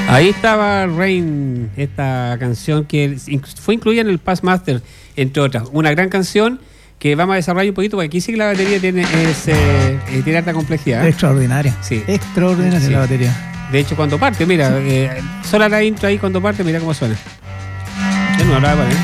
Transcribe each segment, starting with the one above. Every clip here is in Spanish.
Ahí estaba Rain, esta canción que fue incluida en el Past Master, entre otras. Una gran canción que vamos a desarrollar un poquito, porque aquí sí que la batería tiene alta complejidad. Extraordinaria. Sí. Extraordinaria sí. La batería. De hecho, cuando parte, mira, sola la intro ahí cuando parte, mira cómo suena. No la voy a poner.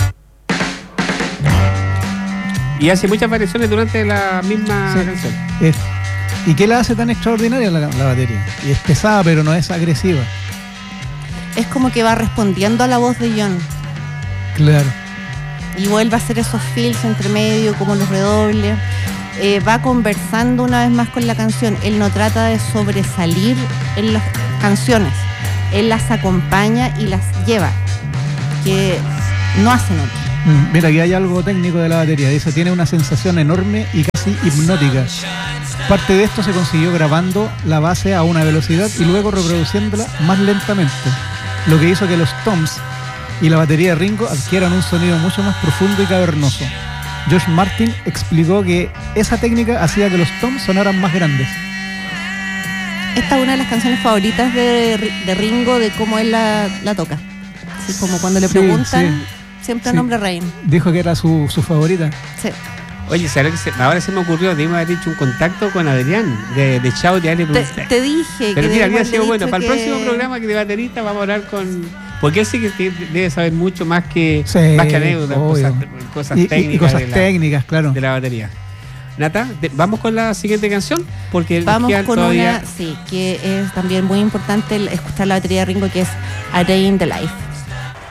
Y hace muchas variaciones durante la misma canción. ¿Y qué la hace tan extraordinaria la batería? Y es pesada, pero no es agresiva. Es como que va respondiendo a la voz de John. Claro. Y vuelve a hacer esos fills entre medio, como los redobles. Va conversando una vez más con la canción. Él no trata de sobresalir en las canciones. Él las acompaña y las lleva, que no hacen otro. Mira, aquí hay algo técnico de la batería. Dice, tiene una sensación enorme y casi hipnótica. Parte de esto se consiguió grabando la base a una velocidad y luego reproduciéndola más lentamente, lo que hizo que los toms y la batería de Ringo adquieran un sonido mucho más profundo y cavernoso. Josh Martin explicó que esa técnica hacía que los toms sonaran más grandes. Esta es una de las canciones favoritas de Ringo, de cómo él la toca. Así como cuando le preguntan, siempre nombra Rain. Dijo que era su favorita. Sí. Oye, ahora se me ocurrió, debimos haber hecho un contacto con Adrián de Chao de Ale. Te dije. Pero que mira, había sido bueno. Para el que... próximo programa que de baterista vamos a hablar con... Porque él sí que debe saber mucho más que anécdotas, cosas técnicas. Y cosas técnicas, claro. De la batería. Nata, ¿vamos con la siguiente canción? Porque vamos con todavía... una, que es también muy importante escuchar la batería de Ringo, que es A Day in the Life.